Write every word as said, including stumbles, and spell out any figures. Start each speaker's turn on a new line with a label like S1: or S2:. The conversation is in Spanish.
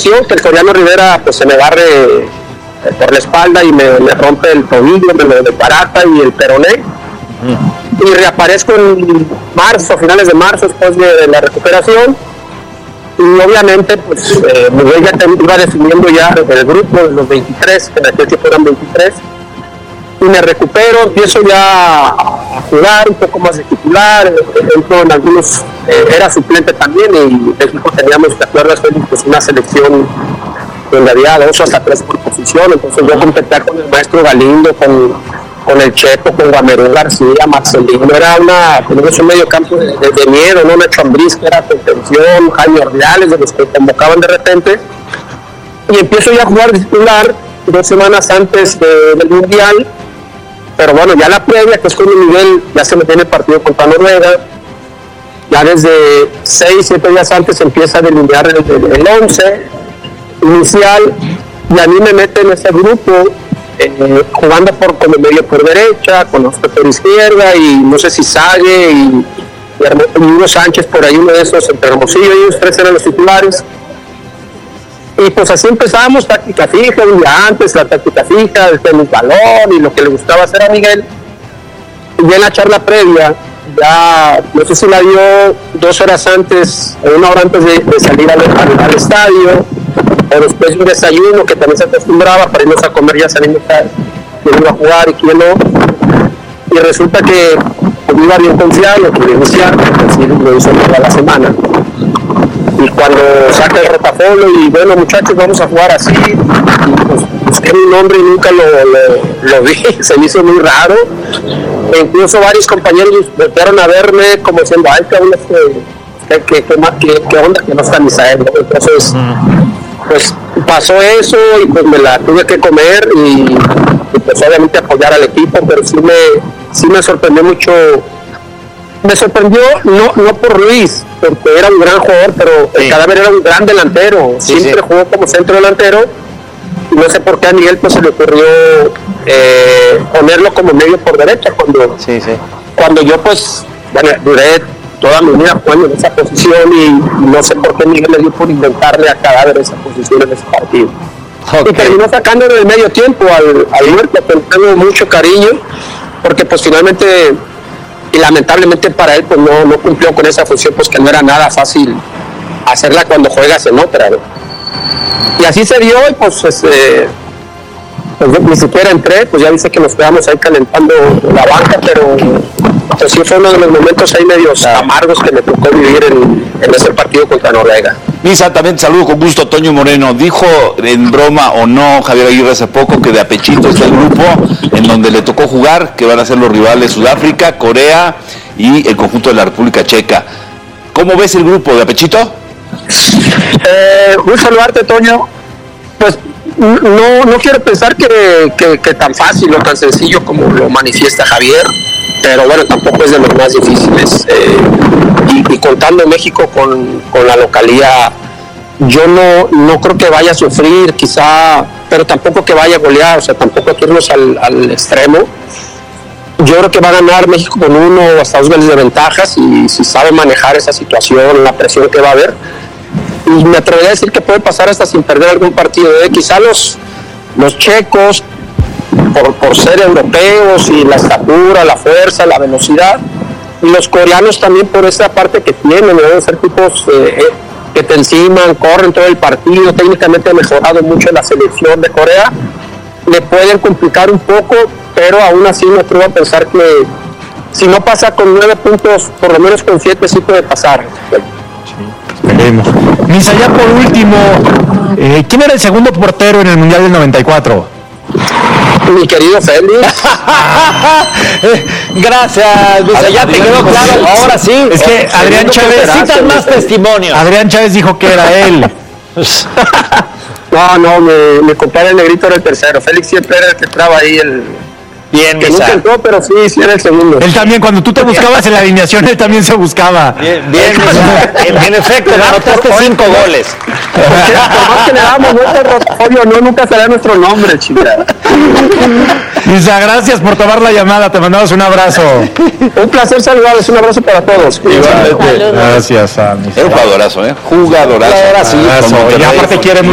S1: lesión, que el Coreano Rivera pues se me barre eh, por la espalda y me, me rompe el tobillo, me lo desbarata y el peroné. Uh-huh. Y reaparezco en marzo, a finales de marzo, después de, de la recuperación. Y obviamente, pues, eh, Miguel ya te, iba definiendo ya el grupo de los veintitrés, que en aquel tiempo eran veintitrés. Y me recupero, empiezo ya a jugar un poco más de titular, entro en algunos, eh, era suplente también, y México teníamos, ¿te acuerdas, Félix? Pues una selección donde había dos o hasta tres por posición, entonces yo competía con el maestro Galindo, con, con el Chepo, con Guamerú García, Marcelino, era una, teníamos un medio campo de, de, de miedo, ¿no? Nacho Ambriz, que era contención, Jaime Ordiales, de los que convocaban de repente, y empiezo ya a jugar de titular dos semanas antes de, del Mundial. Pero bueno, ya la previa, que es con Miguel, ya se me tiene el partido contra Noruega. Ya desde seis, siete días antes empieza a delinear el, el, el once inicial, y a mí me mete en ese grupo, eh, jugando por como medio por derecha, con los por izquierda, y no sé si Sague y, y Hugo Sánchez por ahí, uno de esos, entre Hermosillo y ellos tres eran los titulares. Y pues así empezamos, táctica fija, un día antes, la táctica fija, el tenis balón y lo que le gustaba hacer a Miguel. Y ya en la charla previa, ya no sé si la dio dos horas antes, o una hora antes de, de salir al, al, al estadio, o después de un desayuno que también se acostumbraba para irnos a comer ya sabiendo quién iba a jugar y quién no. Y resulta que pues, iba bien confiado, que iniciar, así lo hizo toda la semana. Y cuando saca el rotafolio y bueno, muchachos, vamos a jugar así, y pues busqué mi nombre y nunca lo, lo, lo vi, se me hizo muy raro. E incluso varios compañeros voltearon a verme como diciendo, ay, que onda, que, que, que, que, que onda, que no está Misael, ¿no? Entonces, pues pasó eso y pues me la tuve que comer y, y pues obviamente apoyar al equipo, pero sí me, sí me sorprendió mucho. Me sorprendió, no, no por Luis, porque era un gran jugador, pero sí. El Cadáver era un gran delantero, sí, siempre sí. Jugó como centro delantero, y no sé por qué a Miguel pues se le ocurrió eh, ponerlo como medio por derecha, cuando, sí, sí. cuando yo pues, bueno, duré toda mi vida jugando en esa posición, y, y no sé por qué Miguel le dio por inventarle a Cadáver esa posición en ese partido. Okay. Y terminó sacando en el medio tiempo al, al Huerta, que tengo mucho cariño, porque pues finalmente... y lamentablemente para él pues no, no cumplió con esa función, pues que no era nada fácil hacerla cuando juegas en otra, ¿no? Y así se dio, y pues, este, pues yo ni siquiera entré, pues ya dice que nos quedamos ahí calentando la banca, pero pues sí fue uno de los momentos ahí medios amargos que me tocó vivir en, en ese partido contra Noruega.
S2: Misa, también saludo con gusto a Toño Moreno. Dijo en broma o no Javier Aguirre hace poco que de apechito está el grupo en donde le tocó jugar, que van a ser los rivales Sudáfrica, Corea y el conjunto de la República Checa. ¿Cómo ves el grupo de apechito?
S1: Eh, un saludarte, Toño. Pues no, no quiero pensar que, que, que tan fácil o tan sencillo como lo manifiesta Javier, pero bueno, tampoco es de los más difíciles. Eh, y, y contando México con, con la localía, yo no, no creo que vaya a sufrir, quizá, pero tampoco que vaya a golear, o sea, tampoco hay que irnos al, al extremo. Yo creo que va a ganar México con uno o hasta dos goles de ventajas, y si sabe manejar esa situación, la presión que va a haber. Y me atrevería a decir que puede pasar hasta sin perder algún partido. ¿eh? Quizá los, los checos, por, por ser europeos y la estatura, la fuerza, la velocidad, y los coreanos también por esa parte que tienen, deben ser tipos eh, que te enciman, corren todo el partido, técnicamente ha mejorado mucho la selección de Corea, le pueden complicar un poco, pero aún así me atrevo a pensar que si no pasa con nueve puntos, por lo menos con siete sí puede pasar.
S3: Veremos. Misa, ya por último, eh, ¿quién era el segundo portero en el Mundial del noventa y cuatro?
S1: Mi querido Félix.
S4: Gracias, Misa, ya te quedó claro. Ahora sí.
S3: Es que Adrián Chávez...
S4: Necesitan más testimonios.
S3: Adrián Chávez dijo que era él.
S1: No, no, mi, mi compadre el negrito era el tercero. Félix siempre era el que entraba ahí el...
S4: Bien,
S1: que nunca entró, pero sí, sí era el segundo.
S3: Él también, cuando tú te buscabas en la alineación, él también se buscaba.
S4: Bien, bien, en, en efecto, le anotaste cinco goles.
S1: Porque por más que le damos nuestro portfolio, no, nunca será nuestro nombre, chica.
S3: Isa, gracias por tomar la llamada, te mandamos un abrazo.
S1: Un placer saludarles, un abrazo para todos.
S3: Igualmente. Gracias, a
S2: Era un jugadorazo, ¿eh? Jugadorazo.
S3: Jugadorazo. Y aparte quiere mucho.